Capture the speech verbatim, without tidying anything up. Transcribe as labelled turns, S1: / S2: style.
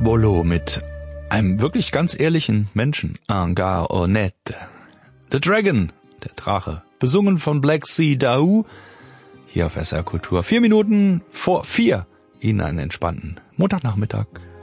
S1: Bolo mit einem wirklich ganz ehrlichen Menschen, un gars honnête. The Dragon, der Drache, besungen von Black Sea Dahu, hier auf S R Kultur. Vier Minuten vor vier, Ihnen einen entspannten Montagnachmittag.